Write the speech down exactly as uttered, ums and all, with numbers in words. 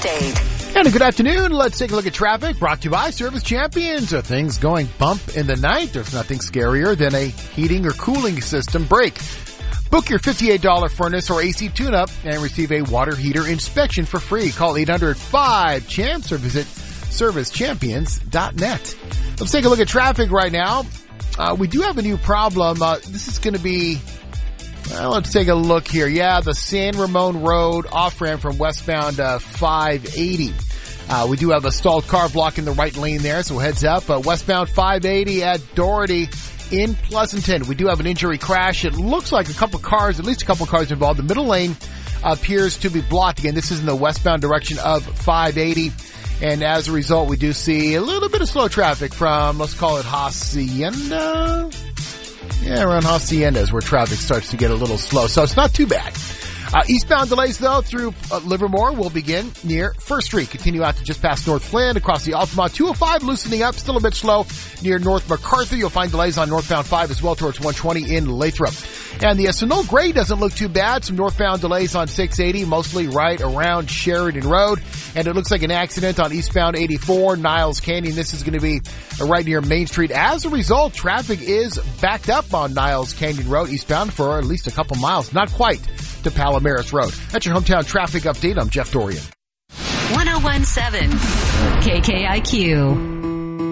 update. And a good afternoon. Let's take a look at traffic brought to you by Service Champions. Are things going bump in the night? There's nothing scarier than a heating or cooling system break. Book your fifty-eight dollars furnace or A C tune-up and receive a water heater inspection for free. Call eight hundred five champs or visit service champions dot net. Let's take a look at traffic right now. Uh, we do have a new problem. Uh, this is going to be, well, let's take a look here. Yeah, the San Ramon Road off-ramp from westbound uh, five eighty. Uh, we do have a stalled car blocking the right lane there, so heads up. Uh, westbound five eighty at Doherty in Pleasanton. We do have an injury crash. It looks like a couple cars, at least a couple cars involved. The middle lane appears to be blocked. Again, this is in the westbound direction of five eighty. And as a result, we do see a little bit of slow traffic from, let's call it Hacienda. Yeah, around Hacienda is where traffic starts to get a little slow. So it's not too bad. Uh, eastbound delays, though, through uh, Livermore will begin near First Street. Continue out to just past North Flint, across the Altamont two oh five, loosening up, still a bit slow near North MacArthur. You'll find delays on northbound five as well towards one twenty in Lathrop. And the uh, Sunol Gray doesn't look too bad. Some northbound delays on six eighty, mostly right around Sheridan Road. And it looks like an accident on eastbound eighty-four, Niles Canyon. This is going to be uh, right near Main Street. As a result, traffic is backed up on Niles Canyon Road eastbound for at least a couple miles. Not quite to Palomares Road. That's your hometown traffic update. I'm Jeff Dorian. one oh one point seven K K I Q.